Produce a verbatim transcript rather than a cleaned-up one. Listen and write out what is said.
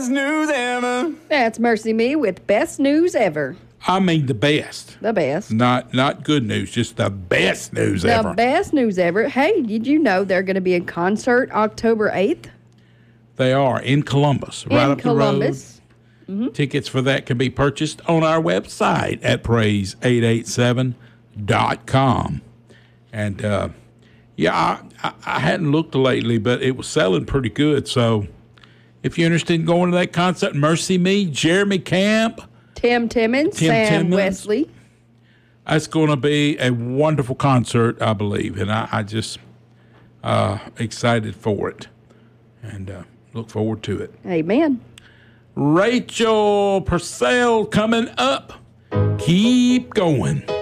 best news ever. That's Mercy Me with Best News Ever. I mean the best. The best. Not not good news, just the best news The ever. best news ever. Hey, did you know they're going to be in concert October eighth? They are in Columbus, right in up Columbus. the road. Mm-hmm. Tickets for that can be purchased on our website at praise eight eight seven dot com. And, uh, yeah, I, I, I hadn't looked lately, but it was selling pretty good. So if you're interested in going to that concert, Mercy Me, Jeremy Camp, Tim Timmons, Tim Sam Timmons. Wesley. That's going to be a wonderful concert, I believe, and I, I just uh, excited for it and uh, look forward to it. Amen. Rachel Purcell coming up. Keep going.